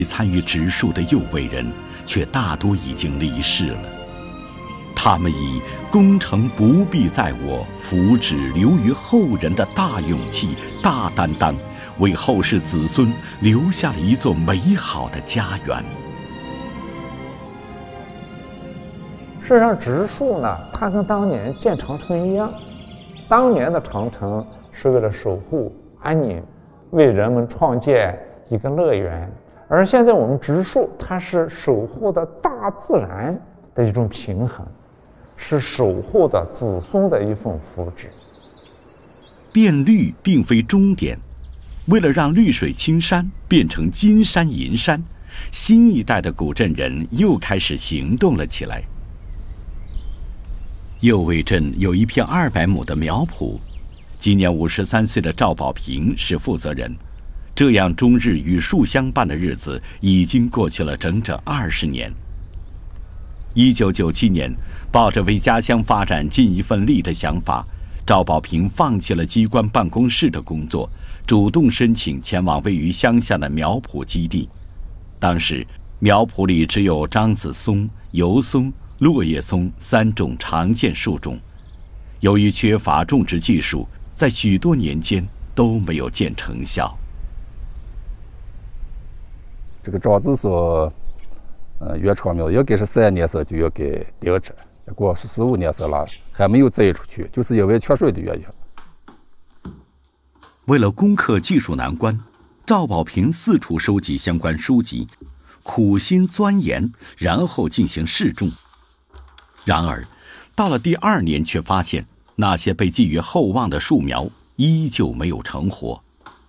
参与植树的右卫人却大多已经离世了。他们以功成不必在我，福祉留于后人的大勇气、大担当，为后世子孙留下了一座美好的家园。 事实上，植树呢，它跟当年建长城一样，当年的长城是为了守护安宁，为人们创建一个乐园，而现在我们植树，它是守护的大自然的一种平衡，是守护的子孙的一份福祉。 变绿并非终点，为了让绿水青山变成金山银山，新一代的古镇人又开始行动了起来。右卫镇有一片200亩的苗圃，今年53岁的赵保平是负责人。这样终日与树相伴的日子已经过去了整整20年。1997年，抱着为家乡发展尽一份力的想法，赵保平放弃了机关办公室的工作，主动申请前往位于乡下的苗圃基地。当时苗圃里只有樟子松、油松、落叶松3种常见树种，由于缺乏种植技术，在许多年间都没有见成效。 这个樟子树，原创苗应该是3年时就要给定植，结果是15年时了，还没有栽出去，就是因为缺水的原因。 为了攻克技术难关，赵保平四处收集相关书籍，苦心钻研，然后进行试种。然而，到了第2年，却发现那些被寄予厚望的树苗依旧没有成活。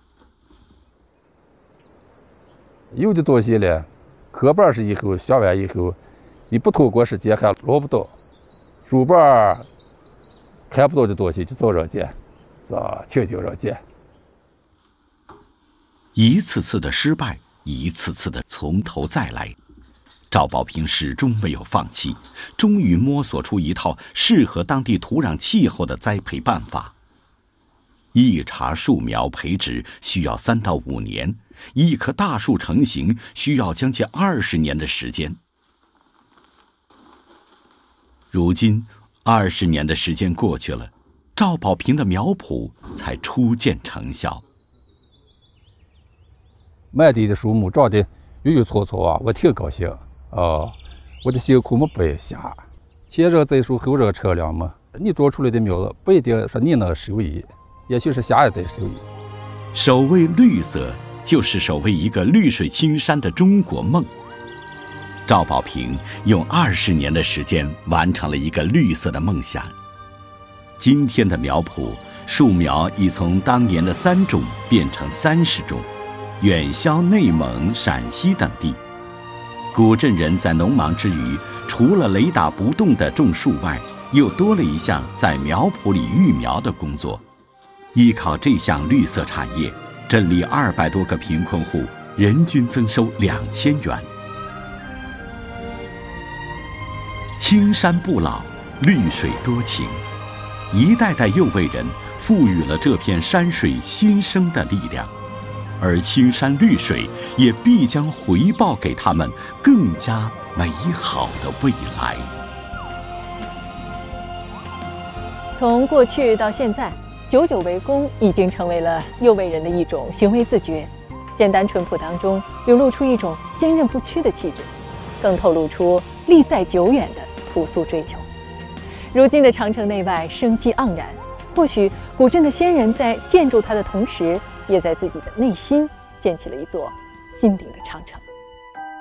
有的东西呢，壳瓣是以后学完以后，你不通过时间还捞不到，书瓣看不到的东西就找人捡，是吧？请求人捡。 一次次的失败，一次次的从头再来。赵保平始终没有放弃，终于摸索出一套适合当地土壤气候的栽培办法。一茬树苗培植需要3到5年，一棵大树成型需要将近20年的时间。如今20年的时间过去了，赵保平的苗圃才初见成效。 满地的树木长得郁郁葱葱啊，我挺高兴。我的辛苦没白瞎，前人栽树后人乘凉嘛。你种出来的苗子不一定说你能收益，也许是下一代收益。 守卫绿色，就是守卫一个绿水青山的中国梦。赵保平用20年的时间完成了一个绿色的梦想。今天的苗圃树苗已从当年的3种变成30种，远销内蒙、陕西等地。古镇人在农忙之余，除了雷打不动的种树外，又多了一项在苗圃里育苗的工作。依靠这项绿色产业，镇里200多个贫困户人均增收2000元。青山不老，绿水多情，一代代右卫人赋予了这片山水新生的力量。而青山绿水也必将回报给他们更加美好的未来。 从过去到现在，99为功已经成为了右卫人的一种行为自觉。简单淳朴当中流露出一种坚韧不屈的气质，更透露出历在久远的朴素追求。如今的长城内外生机盎然，或许古镇的先人在建筑它的同时，也在自己的内心建起了一座心灵的长城。